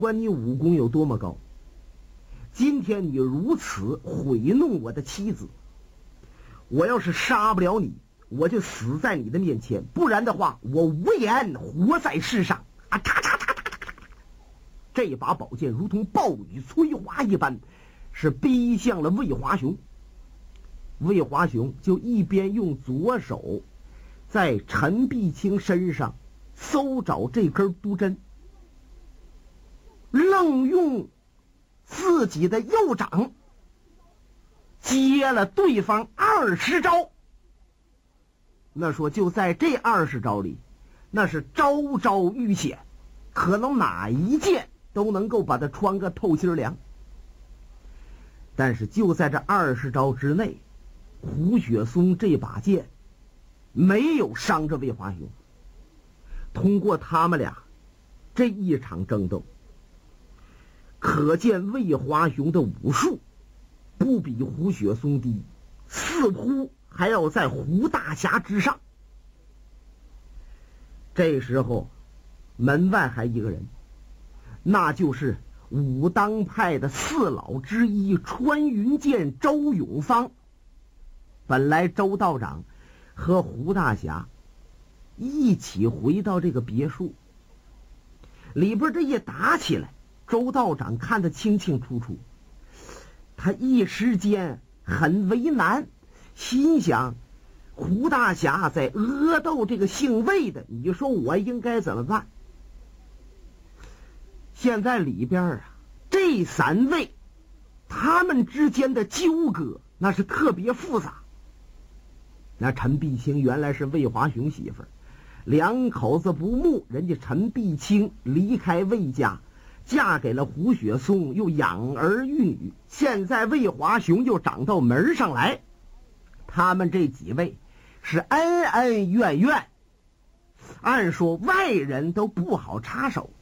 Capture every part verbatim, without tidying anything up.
管你武功有多么高，今天你如此毁弄我的妻子，我要是杀不了你，我就死在你的面前，不然的话我无颜活在世上啊！嚓嚓嚓嚓嚓！这把宝剑如同暴雨催花一般，是逼向了魏华雄。魏华雄就一边用左手在陈碧清身上搜找这根毒针，愣用自己的右掌接了对方二十招。那说就在这二十招里，那是招招遇险，可能哪一剑都能够把他穿个透心凉。但是就在这二十招之内，胡雪松这把剑没有伤着魏华雄。通过他们俩这一场争斗，可见魏华雄的武术不比胡雪松低，似乎还要在胡大侠之上。这时候门外还一个人，那就是武当派的四老之一穿云剑周永芳。本来周道长和胡大侠一起回到这个别墅里边，这一打起来，周道长看得清清楚楚，他一时间很为难，心想胡大侠在阿斗这个姓魏的，你说我应该怎么办？现在里边啊，这三位他们之间的纠葛那是特别复杂。那陈碧清原来是魏华雄媳妇儿，两口子不睦，人家陈碧清离开魏家，嫁给了胡雪松，又养儿育女，现在魏华雄又长到门上来，他们这几位是恩恩怨怨，按说外人都不好插手。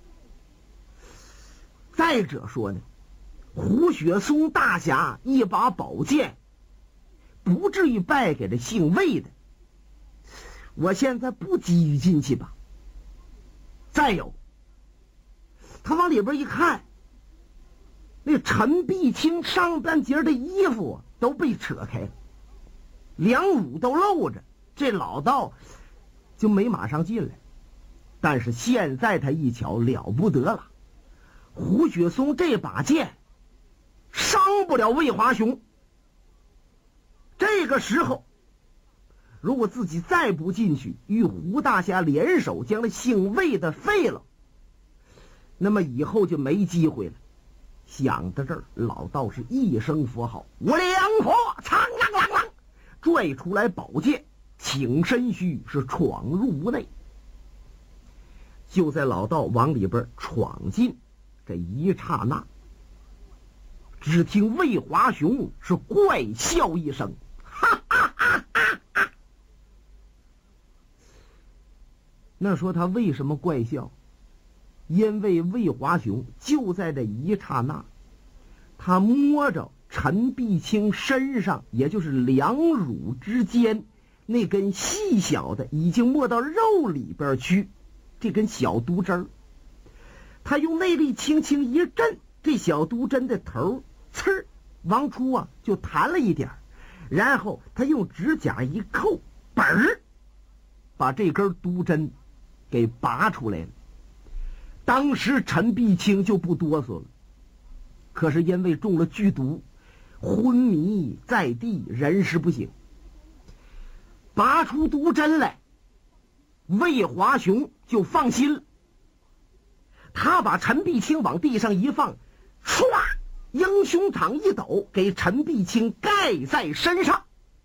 再者说呢，胡雪松大侠一把宝剑不至于败给这姓魏的，我现在不急于进去吧。再有，他往里边一看，那陈碧清上半截的衣服都被扯开了，两乳都露着，这老道就没马上进来。但是现在他一瞧了不得了，胡雪松这把剑伤不了魏华雄。这个时候如果自己再不进去与胡大侠联手将那姓魏的废了，那么以后就没机会了。想到这儿，老道是一声佛号，我两佛苍啷啷啷，拽出来宝剑，挺身须是闯入屋内。就在老道往里边闯进这一刹那，只听魏华雄是怪笑一声，哈哈哈哈哈！那说他为什么怪笑？因为魏华雄就在这一刹那，他摸着陈碧清身上，也就是两乳之间那根细小的已经摸到肉里边去这根小毒针儿，他用内力轻轻一震，这小毒针的头呲儿往出啊就弹了一点，然后他用指甲一扣，本儿把这根毒针给拔出来了。当时陈碧清就不哆嗦了，可是因为中了剧毒，昏迷在地，人事不省。拔出毒针来，魏华雄就放心了，他把陈碧清往地上一放，唰，英雄掌一抖，给陈碧清盖在身上。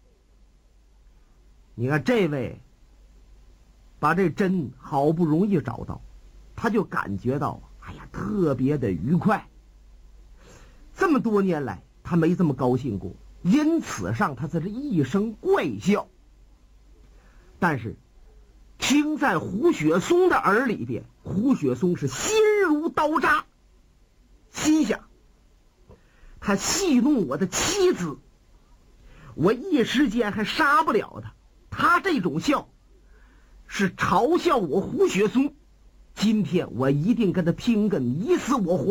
你看这位把这针好不容易找到，他就感觉到哎呀特别的愉快，这么多年来他没这么高兴过，因此上他这是一声怪笑。但是听在胡雪松的耳里边，胡雪松是心如刀扎，心想他戏弄我的妻子，我一时间还杀不了他，他这种笑是嘲笑我胡雪松，今天我一定跟他拼个你死我活。